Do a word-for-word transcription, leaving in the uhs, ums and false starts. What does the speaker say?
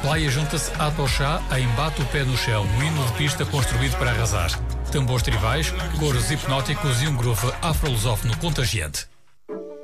Playa junta-se à Tochá em Bate o Pé no Chão, um hino de pista construído para arrasar. Tambores tribais, coros hipnóticos e um groove afro-lusófono contagiante.